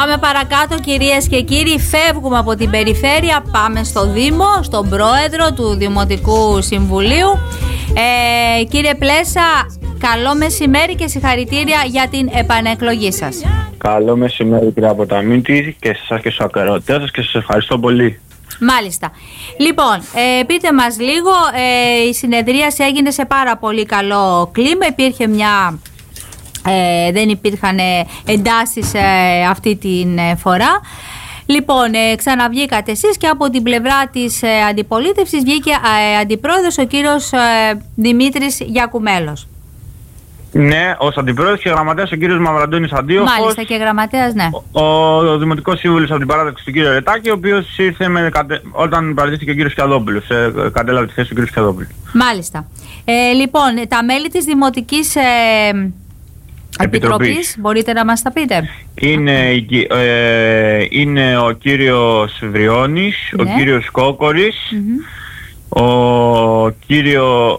Πάμε παρακάτω, κυρίες και κύριοι. Φεύγουμε από την περιφέρεια, πάμε στο Δήμο, στον πρόεδρο του Δημοτικού Συμβουλίου. Κύριε Πλέσα, καλό μεσημέρι και συγχαρητήρια για την επανεκλογή σας. Καλό μεσημέρι, κύριε Αποταμίτη, και σε εσάς και στους ακροατές σας, και σας ευχαριστώ πολύ. Μάλιστα. Λοιπόν, πείτε μας λίγο, η συνεδρίαση έγινε σε πάρα πολύ καλό κλίμα, υπήρχε δεν υπήρχαν εντάσεις αυτή την φορά. Λοιπόν, ξαναβγήκατε εσείς και από την πλευρά της αντιπολίτευσης βγήκε αντιπρόεδρος ο κύριος Δημήτρης Γιακουμέλος. Ναι, ως αντιπρόεδρος και γραμματέας ο κύριος Μαυραντώνης Αντίοχος. Μάλιστα, και γραμματέας, ναι. Ο Δημοτικός Σύμβουλος από την παράταξη του κύριου Ρετάκη, ο οποίος ήρθε όταν παρατήθηκε ο κύριος Κιαδόπουλος, κατέλαβε τη θέση του κύριου Κιαδόπουλου. Μάλιστα. Λοιπόν, τα μέλη της Δημοτικής Επιτροπής, μπορείτε να μας τα πείτε? Είναι ο κύριος Βριώνης, ναι, ο κύριος Κόκορης, ο κύριο